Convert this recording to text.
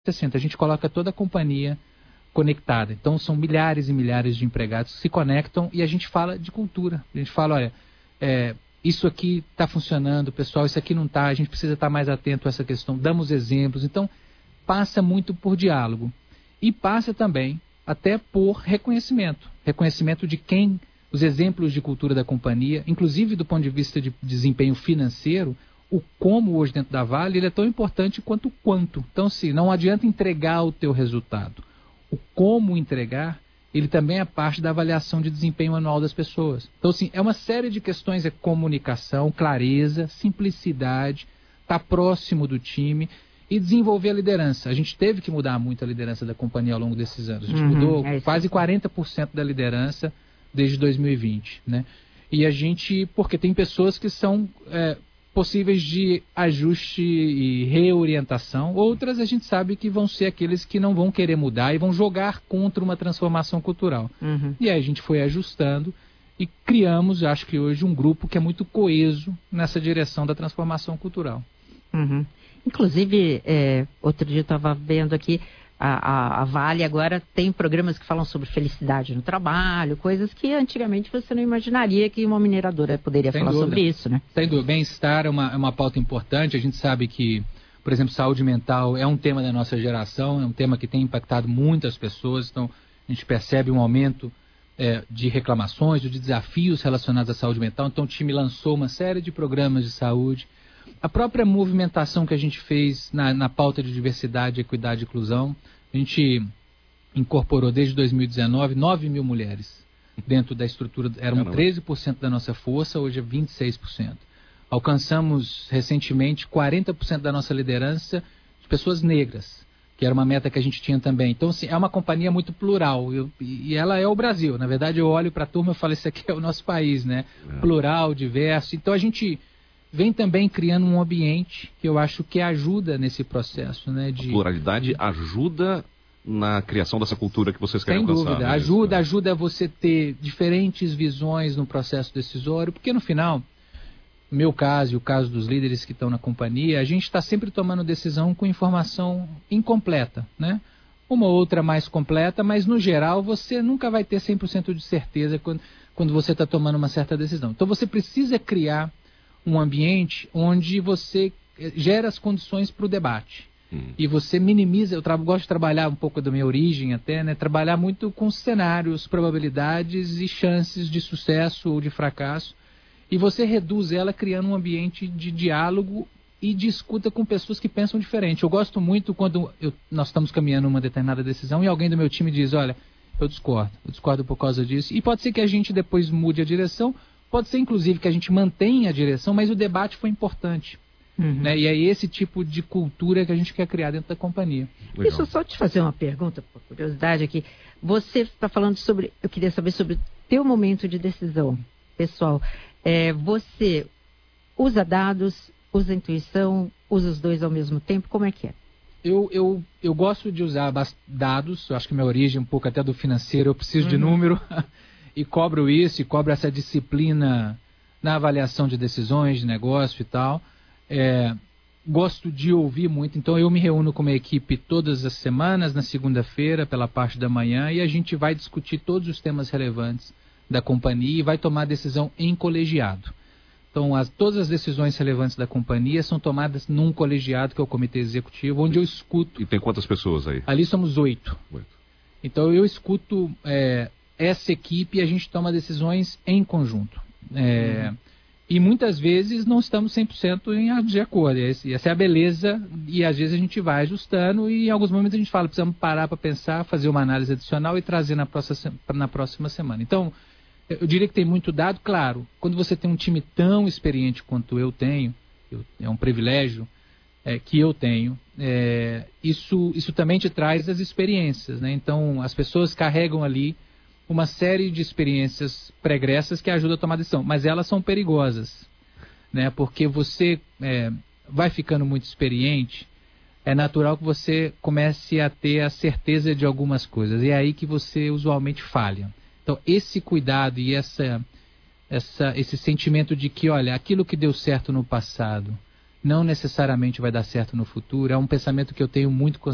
360, a gente coloca toda a companhia conectada. Então são milhares e milhares de empregados que se conectam e a gente fala de cultura. A gente fala, olha, isso aqui está funcionando, pessoal, isso aqui não está, a gente precisa estar mais atento a essa questão, damos exemplos. Então passa muito por diálogo e passa também até por reconhecimento de quem, os exemplos de cultura da companhia, inclusive do ponto de vista de desempenho financeiro, o como hoje dentro da Vale ele é tão importante quanto o quanto. Então, assim, não adianta entregar o teu resultado. O como entregar, ele também é parte da avaliação de desempenho anual das pessoas. Então, assim, é uma série de questões, comunicação, clareza, simplicidade, estar próximo do time e desenvolver a liderança. A gente teve que mudar muito a liderança da companhia ao longo desses anos. A gente mudou quase 40% da liderança desde 2020, né? E a gente, porque tem pessoas que são possíveis de ajuste e reorientação, outras a gente sabe que vão ser aqueles que não vão querer mudar e vão jogar contra uma transformação cultural. E aí a gente foi ajustando e criamos, acho que hoje, um grupo que é muito coeso nessa direção da transformação cultural. Inclusive, outro dia eu estava vendo aqui, a Vale agora tem programas que falam sobre felicidade no trabalho, coisas que antigamente você não imaginaria que uma mineradora poderia falar sobre isso, né? Sem dúvida. Bem-estar é uma pauta importante. A gente sabe que, por exemplo, saúde mental é um tema da nossa geração, é um tema que tem impactado muitas pessoas. Então, a gente percebe um aumento de reclamações, de desafios relacionados à saúde mental. Então, o time lançou uma série de programas de saúde. A própria movimentação que a gente fez na pauta de diversidade, equidade e inclusão, a gente incorporou desde 2019 9 mil mulheres dentro da estrutura, eram 13% da nossa força, hoje é 26%. Alcançamos recentemente 40% da nossa liderança de pessoas negras, que era uma meta que a gente tinha também. Então, assim, é uma companhia muito plural e ela é o Brasil. Na verdade, eu olho para a turma e falo, esse aqui é o nosso país, né? Plural, diverso. Então, a gente vem também criando um ambiente que eu acho que ajuda nesse processo, né? A pluralidade ajuda na criação dessa cultura que vocês querem alcançar. Sem dúvida, ajuda você ter diferentes visões no processo decisório, porque no final, no meu caso e o caso dos líderes que estão na companhia, a gente está sempre tomando decisão com informação incompleta, né? Uma ou outra mais completa, mas no geral você nunca vai ter 100% de certeza quando você está tomando uma certa decisão. Então você precisa criar um ambiente onde você gera as condições para o debate. E você minimiza, eu gosto de trabalhar um pouco da minha origem até, né? Trabalhar muito com cenários, probabilidades e chances de sucesso ou de fracasso. E você reduz ela criando um ambiente de diálogo e de escuta com pessoas que pensam diferente. Eu gosto muito quando nós estamos caminhando uma determinada decisão e alguém do meu time diz, olha, eu discordo por causa disso. E pode ser que a gente depois mude a direção. Pode ser, inclusive, que a gente mantenha a direção, mas o debate foi importante. Né? E é esse tipo de cultura que a gente quer criar dentro da companhia. Legal. Deixa eu só te fazer uma pergunta, por curiosidade aqui. Você está falando sobre, eu queria saber sobre o teu momento de decisão, pessoal. Você usa dados, usa intuição, usa os dois ao mesmo tempo? Como é que é? Eu gosto de usar dados, eu acho que minha origem é um pouco até do financeiro, eu preciso de número. E cobro isso, e cobro essa disciplina na avaliação de decisões, de negócio e tal. Gosto de ouvir muito, então eu me reúno com uma equipe todas as semanas, na segunda-feira, pela parte da manhã, e a gente vai discutir todos os temas relevantes da companhia e vai tomar decisão em colegiado. Então, todas as decisões relevantes da companhia são tomadas num colegiado, que é o comitê executivo, onde eu escuto... E tem quantas pessoas aí? Ali somos 8. Então, eu escuto... essa equipe, a gente toma decisões em conjunto. E muitas vezes não estamos 100% de acordo. Essa é a beleza, e às vezes a gente vai ajustando e em alguns momentos a gente fala, precisamos parar para pensar, fazer uma análise adicional e trazer na próxima semana. Então, eu diria que tem muito dado, claro, quando você tem um time tão experiente quanto eu tenho, é um privilégio que eu tenho, isso também te traz as experiências, né? Então, as pessoas carregam ali uma série de experiências pregressas que ajudam a tomar decisão, mas elas são perigosas, né? Porque você vai ficando muito experiente, é natural que você comece a ter a certeza de algumas coisas, e é aí que você usualmente falha. Então, esse cuidado e esse sentimento de que, olha, aquilo que deu certo no passado não necessariamente vai dar certo no futuro, é um pensamento que eu tenho muito